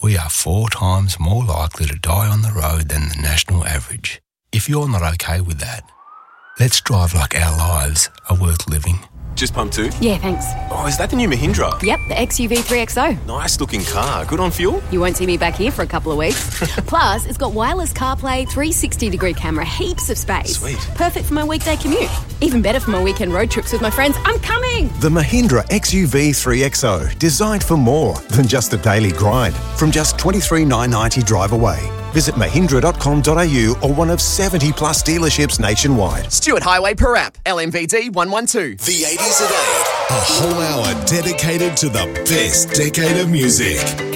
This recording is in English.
we are 4 times more likely to die on the road than the national average. If you're not okay with that, let's drive like our lives are worth living. Just pump 2? Yeah, thanks. Oh, is that the new Mahindra? Yep, the XUV3XO. Nice looking car. Good on fuel? You won't see me back here for a couple of weeks. Plus, it's got wireless CarPlay, 360-degree camera, heaps of space. Sweet. Perfect for my weekday commute. Even better for my weekend road trips with my friends. I'm coming! The Mahindra XUV3XO, designed for more than just a daily grind. From just $23,990 drive away. Visit mahindra.com.au or one of 70 plus dealerships nationwide. Stuart Highway per app, LMVD 112. The 80s at 8. A whole hour dedicated to the best decade of music.